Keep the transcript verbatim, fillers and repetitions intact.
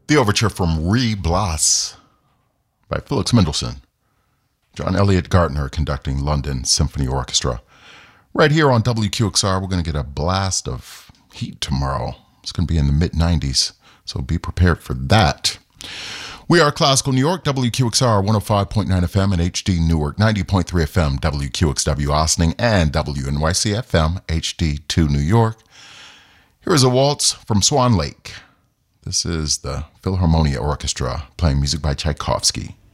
The overture from Re Blas by Felix Mendelssohn. John Elliott Gardner conducting London Symphony Orchestra. Right here on W Q X R, we're going to get a blast of heat tomorrow. It's going to be in the mid nineties, so be prepared for that. We are Classical New York, W Q X R one oh five point nine F M and H D Newark, ninety point three F M, W Q X W Ossining, and W N Y C F M, H D two New York. Here is a waltz from Swan Lake. This is the Philharmonia Orchestra playing music by Tchaikovsky.